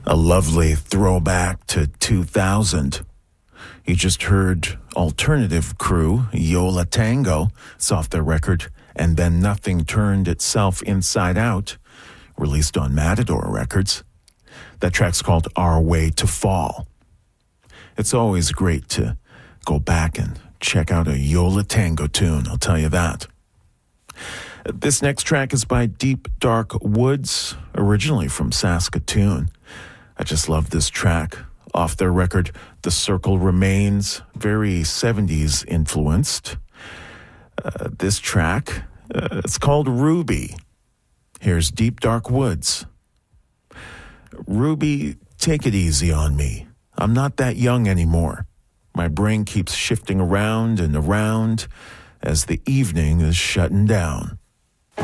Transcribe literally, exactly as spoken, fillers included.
A lovely throwback to two thousand. You just heard alternative crew, Yo La Tengo. It's off their record, And Then Nothing Turned Itself Inside Out, released on Matador Records. That track's called Our Way to Fall. It's always great to go back and check out a Yo La Tengo tune, I'll tell you that. This next track is by Deep Dark Woods, originally from Saskatoon. I just love this track. Off their record, The Circle Remains, very seventies influenced. Uh, this track, uh, it's called Ruby. Here's Deep Dark Woods. Ruby, take it easy on me. I'm not that young anymore. My brain keeps shifting around and around as the evening is shutting down.